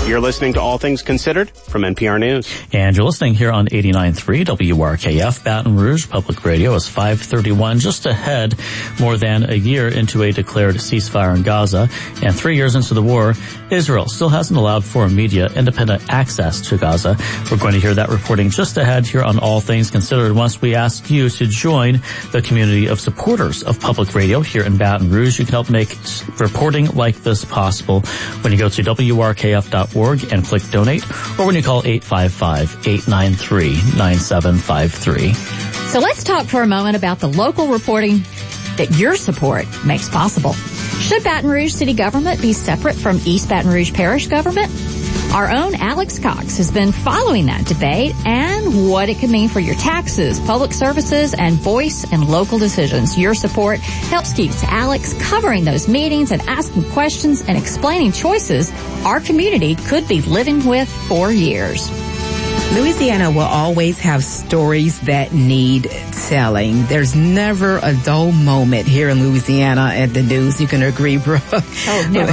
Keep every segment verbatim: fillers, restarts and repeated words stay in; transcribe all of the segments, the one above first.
You're listening to All Things Considered from N P R News. And you're listening here on eighty-nine point three W R K F, Baton Rouge Public Radio. Is five thirty-one, just ahead, more than a year into a declared ceasefire in Gaza. And three years into the war, Israel still hasn't allowed foreign media independent access to Gaza. We're going to hear that reporting just ahead here on All Things Considered once we ask you to join the community of supporters of public radio here in Baton Rouge. You can help make reporting like this possible when you go to W R K F dot org and click donate, or when you call eight five five, eight nine three, nine seven five three. So let's talk for a moment about the local reporting that your support makes possible. Should Baton Rouge city government be separate from East Baton Rouge parish government? Our own Alex Cox has been following that debate and what it could mean for your taxes, public services, and voice in local decisions. Your support helps keep Alex covering those meetings and asking questions and explaining choices our community could be living with for years. Louisiana will always have stories that need telling. There's never a dull moment here in Louisiana at the news. You can agree, Brooke. Oh, never.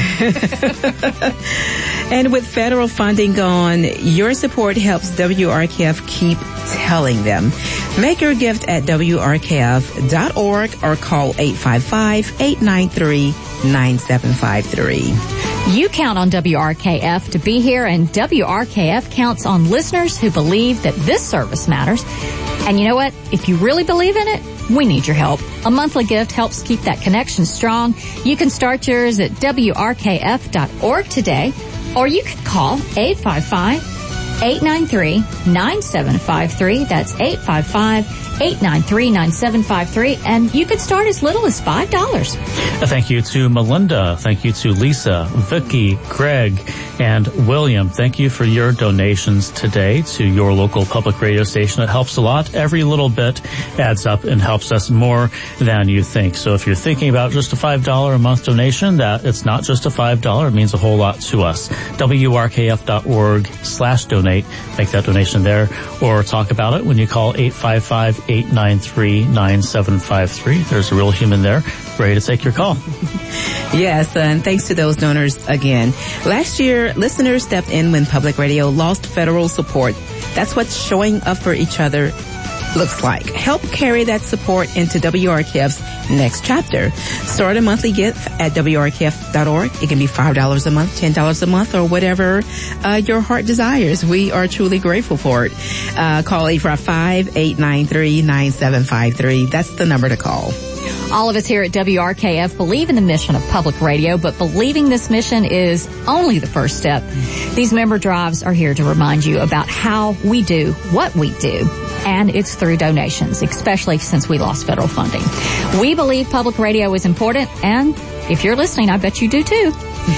And with federal funding gone, your support helps W R K F keep telling them. Make your gift at W R K F dot org or call eight five five, eight nine three, nine seven five three. You count on W R K F to be here, and W R K F counts on listeners who believe that this service matters. And you know what? If you really believe in it, we need your help. A monthly gift helps keep that connection strong. You can start yours at W R K F dot org today, or you can call eight five five, eight nine three, nine seven five three. That's eight five five, eight nine three, nine seven five three, and you could start as little as five dollars. Thank you to Melinda. Thank you to Lisa, Vicky, Greg, and William. Thank you for your donations today to your local public radio station. It helps a lot. Every little bit adds up and helps us more than you think. So if you're thinking about just a five dollars a month donation, that it's not just a five dollars. It means a whole lot to us. W R K F dot org slash donate. Make that donation there, or talk about it when you call eight five five, eight nine three, nine seven five three. There's a real human there ready to take your call. Yes, and thanks to those donors again. Last year, listeners stepped in when public radio lost federal support. That's what showing up for each other looks like. Help carry that support into W R K F's next chapter. Start a monthly gift at W R K F dot org. It can be five dollars a month, ten dollars a month, or whatever uh, your heart desires. We are truly grateful for it. Uh, call eight five five, eight nine three, nine seven five three. That's the number to call. All of us here at W R K F believe in the mission of public radio, but believing this mission is only the first step. These member drives are here to remind you about how we do what we do, and it's through donations, especially since we lost federal funding. We believe public radio is important, and if you're listening, I bet you do too.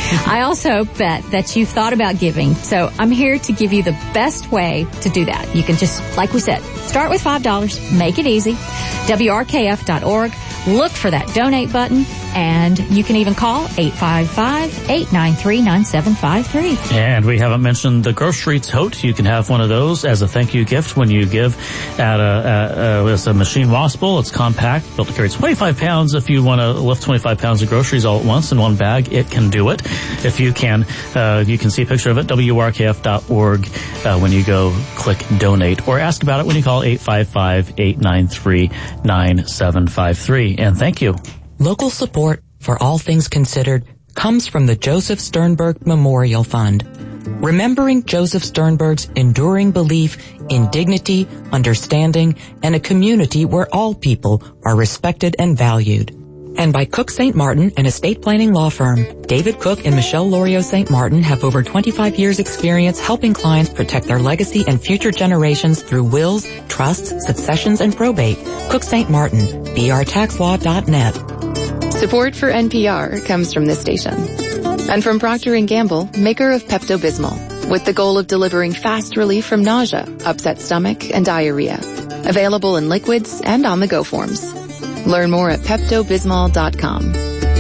I also bet that you've thought about giving, so I'm here to give you the best way to do that. You can just, like we said, start with five dollars, make it easy, W R K F dot org. Look for that donate button, and you can even call eight five five, eight nine three, nine seven five three. And we haven't mentioned the grocery tote. You can have one of those as a thank you gift when you give at a, a, it's a machine washable. It's compact, built to carry twenty-five pounds. If you want to lift twenty-five pounds of groceries all at once in one bag, it can do it. If you can, uh, you can see a picture of it, W R K F dot org, uh, when you go click donate, or ask about it when you call eight five five, eight nine three, nine seven five three. And thank you. Local support for All Things Considered comes from the Joseph Sternberg Memorial Fund. Remembering Joseph Sternberg's enduring belief in dignity, understanding, and a community where all people are respected and valued. And by Cook Saint Martin, an estate planning law firm. David Cook and Michelle Lorio Saint Martin have over twenty-five years experience helping clients protect their legacy and future generations through wills, trusts, successions, and probate. Cook Saint Martin, b r tax law dot net. Support for N P R comes from this station. And from Procter and Gamble, maker of Pepto-Bismol, with the goal of delivering fast relief from nausea, upset stomach, and diarrhea. Available in liquids and on-the-go forms. Learn more at Pepto Bismol dot com.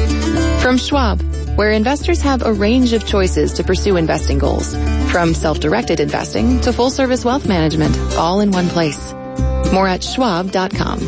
From Schwab, where investors have a range of choices to pursue investing goals. From self-directed investing to full-service wealth management, all in one place. More at Schwab dot com.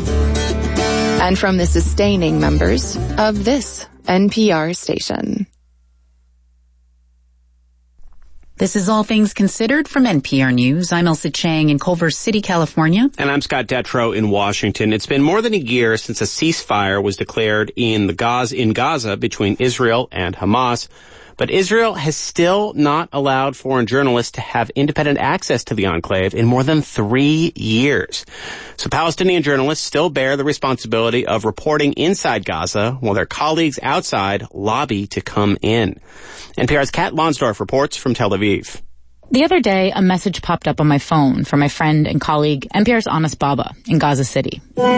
And from the sustaining members of this N P R station. This is All Things Considered from N P R News. I'm Elsa Chang in Culver City, California. And I'm Scott Detrow in Washington. It's been more than a year since a ceasefire was declared in the Gaza, in Gaza between Israel and Hamas. But Israel has still not allowed foreign journalists to have independent access to the enclave in more than three years. So Palestinian journalists still bear the responsibility of reporting inside Gaza while their colleagues outside lobby to come in. N P R's Kat Lonsdorf reports from Tel Aviv. The other day, a message popped up on my phone from my friend and colleague, N P R's Anas Baba in Gaza City.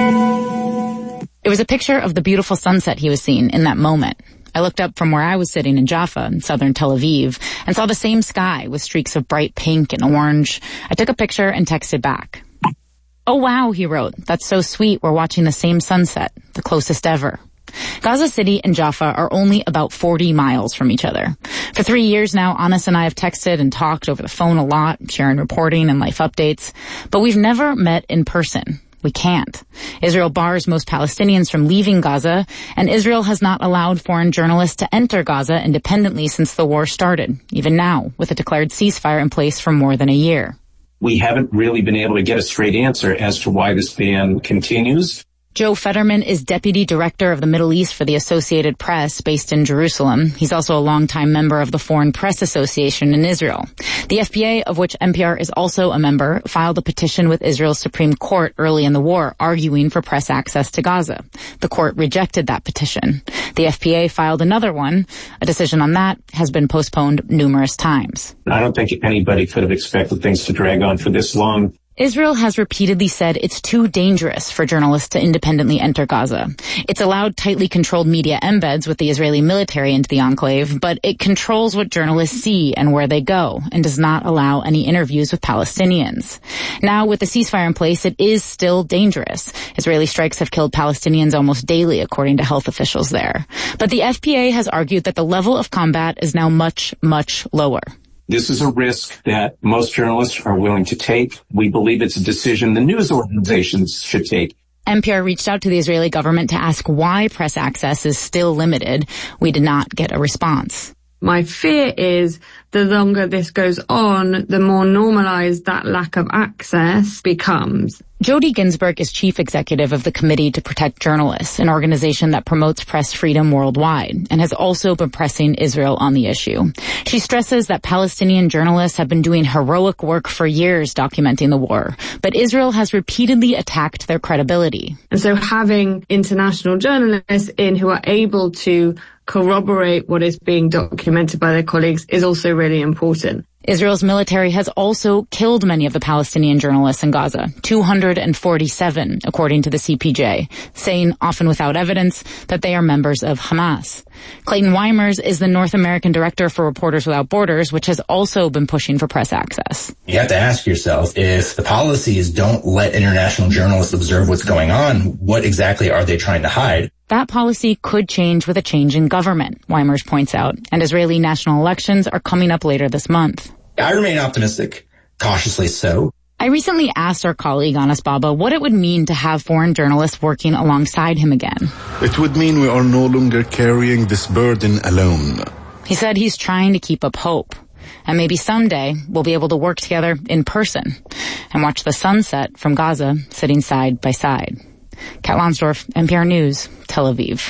It was a picture of the beautiful sunset he was seeing in that moment. I looked up from where I was sitting in Jaffa, in southern Tel Aviv, and saw the same sky with streaks of bright pink and orange. I took a picture and texted back. "Oh wow," he wrote. "That's so sweet. We're watching the same sunset, the closest ever." Gaza City and Jaffa are only about forty miles from each other. For three years now, Anas and I have texted and talked over the phone a lot, sharing reporting and life updates, but we've never met in person. We can't. Israel bars most Palestinians from leaving Gaza, and Israel has not allowed foreign journalists to enter Gaza independently since the war started, even now, with a declared ceasefire in place for more than a year. We haven't really been able to get a straight answer as to why this ban continues. Joe Fetterman is Deputy Director of the Middle East for the Associated Press, based in Jerusalem. He's also a longtime member of the Foreign Press Association in Israel. The F B A, of which N P R is also a member, filed a petition with Israel's Supreme Court early in the war, arguing for press access to Gaza. The court rejected that petition. The F B A filed another one. A decision on that has been postponed numerous times. I don't think anybody could have expected things to drag on for this long. Israel has repeatedly said it's too dangerous for journalists to independently enter Gaza. It's allowed tightly controlled media embeds with the Israeli military into the enclave, but it controls what journalists see and where they go, and does not allow any interviews with Palestinians. Now, with the ceasefire in place, it is still dangerous. Israeli strikes have killed Palestinians almost daily, according to health officials there. But the F B A has argued that the level of combat is now much, much lower. This is a risk that most journalists are willing to take. We believe it's a decision the news organizations should take. N P R reached out to the Israeli government to ask why press access is still limited. We did not get a response. My fear is the longer this goes on, the more normalized that lack of access becomes. Jody Ginsburg is chief executive of the Committee to Protect Journalists, an organization that promotes press freedom worldwide, and has also been pressing Israel on the issue. She stresses that Palestinian journalists have been doing heroic work for years documenting the war, but Israel has repeatedly attacked their credibility. And so having international journalists in who are able to corroborate what is being documented by their colleagues is also really important. Israel's military has also killed many of the Palestinian journalists in Gaza, two hundred forty-seven, according to the C P J, saying, often without evidence, that they are members of Hamas. Clayton Weimers is the North American director for Reporters Without Borders, which has also been pushing for press access. You have to ask yourself, if the policy is don't let international journalists observe what's going on, what exactly are they trying to hide? That policy could change with a change in government, Weimers points out, and Israeli national elections are coming up later this month. I remain optimistic, cautiously so. I recently asked our colleague Anas Baba what it would mean to have foreign journalists working alongside him again. It would mean we are no longer carrying this burden alone. He said he's trying to keep up hope. And maybe someday we'll be able to work together in person and watch the sunset from Gaza sitting side by side. Kat Lonsdorf, N P R News, Tel Aviv.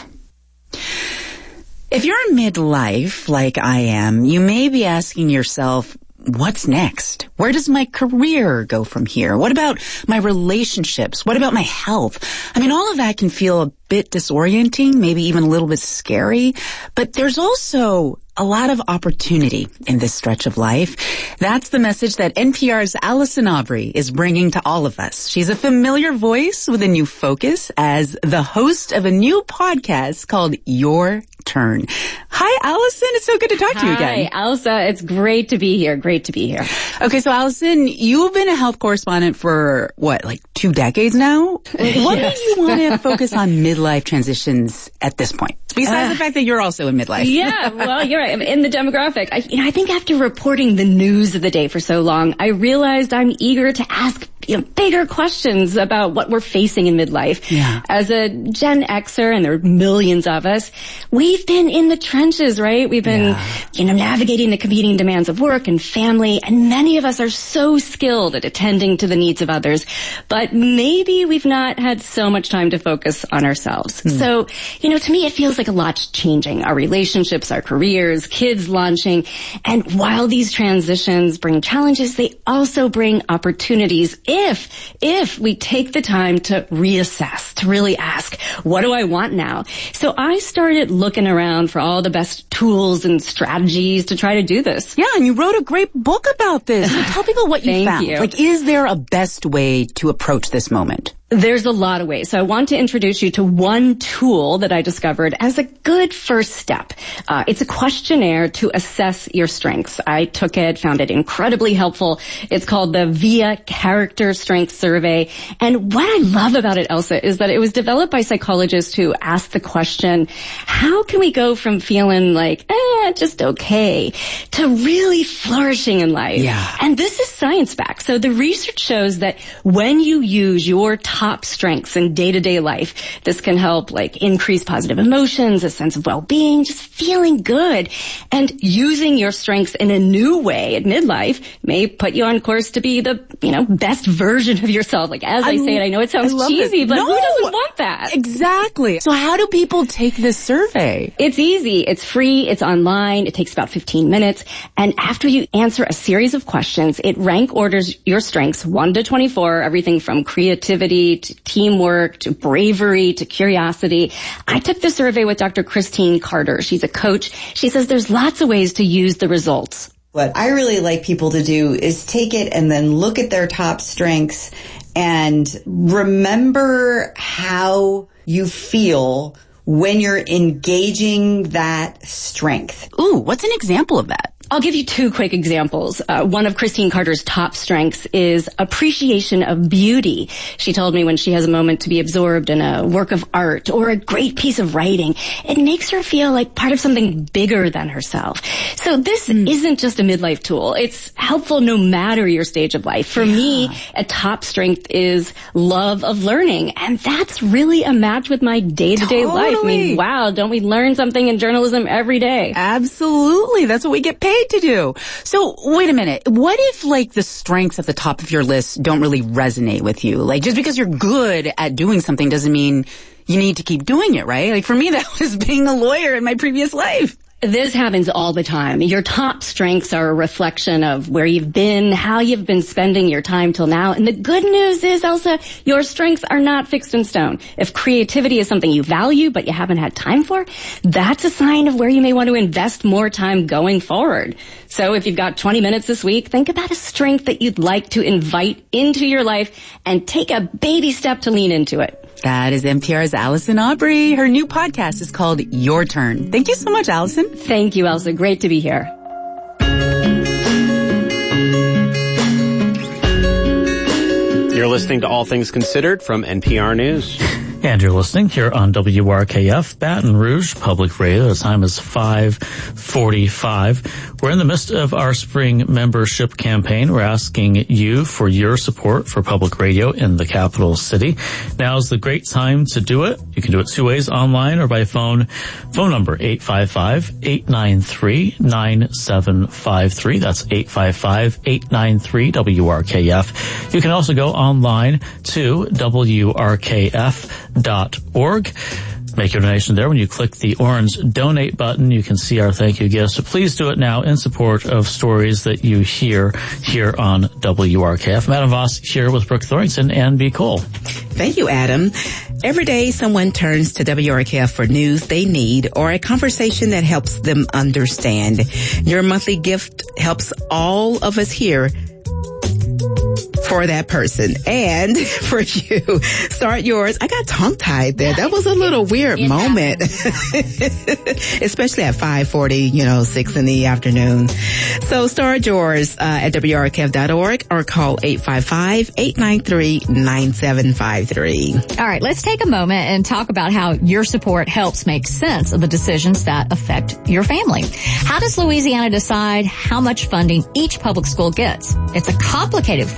If you're midlife, like I am, you may be asking yourself, what's next? Where does my career go from here? What about my relationships? What about my health? I mean, all of that can feel a bit disorienting, maybe even a little bit scary, but there's also a lot of opportunity in this stretch of life. That's the message that N P R's Allison Aubrey is bringing to all of us. She's a familiar voice with a new focus as the host of a new podcast called Your Turn. Hi, Allison. It's so good to talk Hi, to you again. Hi, Elsa. It's great to be here. Great to be here. Okay, so Allison, you've been a health correspondent for, what, like two decades now? What Yes. made you want to focus on midlife transitions at this point? Besides Uh, the fact that you're also in midlife. Yeah, well, you're right. I'm in the demographic. I, you know, I think after reporting the news of the day for so long, I realized I'm eager to ask you know, bigger questions about what we're facing in midlife. Yeah. As a Gen Xer, and there are millions of us, we've been in the trenches, right? We've been, yeah. you know, navigating the competing demands of work and family, and many of us are so skilled at attending to the needs of others, but maybe we've not had so much time to focus on ourselves. Mm. So, you know, to me, it feels like a lot's changing. Our relationships, our careers, kids launching, and while these transitions bring challenges, they also bring opportunities if, if we take the time to reassess, to really ask, what do I want now? So I started looking around for all the best tools and strategies to try to do this. Yeah, and you wrote a great book about this. So tell people what you Thank found. You. Like, is there a best way to approach this moment? There's a lot of ways. So I want to introduce you to one tool that I discovered as a good first step. Uh, it's a questionnaire to assess your strengths. I took it, found it incredibly helpful. It's called the V I A Character Strength Survey. And what I love about it, Elsa, is that it was developed by psychologists who asked the question, how can we go from feeling like, eh, just okay, to really flourishing in life? Yeah. And this is science-backed. So the research shows that when you use your top strengths in day-to-day life, this can help like increase positive emotions, a sense of well-being, just feeling good. And using your strengths in a new way at midlife may put you on course to be the, you know, best version of yourself. Like as I, I say it, I know it sounds cheesy, it. but no, who doesn't want that? Exactly. So how do people take this survey? It's easy. It's free. It's online. It takes about fifteen minutes. And after you answer a series of questions, it rank orders your strengths one to twenty-four, everything from creativity to teamwork, to bravery, to curiosity. I took the survey with Doctor Christine Carter. She's a coach. She says there's lots of ways to use the results. What I really like people to do is take it and then look at their top strengths and remember how you feel when you're engaging that strength. Ooh, what's an example of that? I'll give you two quick examples. Uh, one of Christine Carter's top strengths is appreciation of beauty. She told me when she has a moment to be absorbed in a work of art or a great piece of writing, it makes her feel like part of something bigger than herself. So this mm. isn't just a midlife tool. It's helpful no matter your stage of life. For yeah. me, a top strength is love of learning. And that's really a match with my day-to-day totally. life. I mean, wow, don't we learn something in journalism every day? Absolutely. That's what we get paid to do. So wait a minute. What if like the strengths at the top of your list don't really resonate with you? Like just because you're good at doing something doesn't mean you need to keep doing it, right? Like for me, that was being a lawyer in my previous life. This happens all the time. Your top strengths are a reflection of where you've been, how you've been spending your time till now. And the good news is, Elsa, your strengths are not fixed in stone. If creativity is something you value but you haven't had time for, that's a sign of where you may want to invest more time going forward. So if you've got twenty minutes this week, think about a strength that you'd like to invite into your life and take a baby step to lean into it. That is N P R's Allison Aubrey. Her new podcast is called Your Turn. Thank you so much, Allison. Thank you, Elsa. Great to be here. You're listening to All Things Considered from N P R News. And you're listening here on W R K F, Baton Rouge Public Radio. The time is five forty-five. We're in the midst of our spring membership campaign. We're asking you for your support for public radio in the capital city. Now's the great time to do it. You can do it two ways, online or by phone. Phone number eight five five, eight nine three, nine seven five three. That's eight five five, eight nine three, W R K F. You can also go online to W R K F dot org. Make your donation there. When you click the orange donate button, you can see our thank you gifts. So please do it now in support of stories that you hear here on W R K F. Madam Voss here with Brooke Thorrington and B. Cole. Thank you, Adam. Every day someone turns to W R K F for news they need or a conversation that helps them understand. Your monthly gift helps all of us here for that person and for you. Start yours. I got tongue-tied there. That was a little weird moment, especially at five forty, you know, six in the afternoon. So start yours uh, at W R K F dot org or call eight five five, eight nine three, nine seven five three. All right, let's take a moment and talk about how your support helps make sense of the decisions that affect your family. How does Louisiana decide how much funding each public school gets? It's a complicated formula,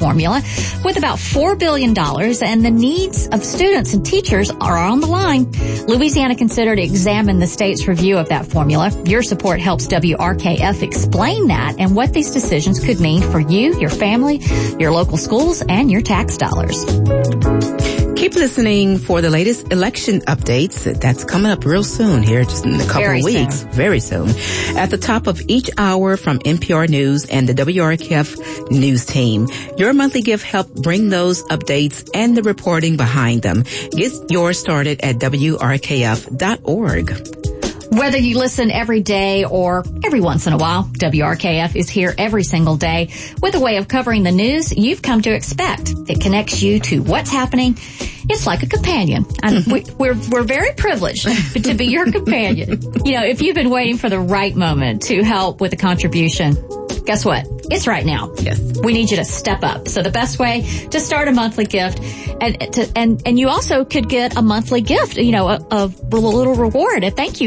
with about four billion dollars, and the needs of students and teachers are on the line. Louisiana considered to examine the state's review of that formula. Your support helps W R K F explain that and what these decisions could mean for you, your family, your local schools, and your tax dollars. Keep listening for the latest election updates. That's coming up real soon here, just in a couple Very of weeks. soon. Very soon. At the top of each hour from N P R News and the W R K F News team. Your monthly gift helped bring those updates and the reporting behind them. Get yours started at W R K F dot org. Whether you listen every day or every once in a while, W R K F is here every single day with a way of covering the news you've come to expect. It connects you to what's happening. It's like a companion. And we, we're, we're very privileged to be your companion. You know, if you've been waiting for the right moment to help with a contribution, guess what? It's right now. Yes. We need you to step up. So the best way to start a monthly gift, and to, and and you also could get a monthly gift, you know, a, a little reward, a thank you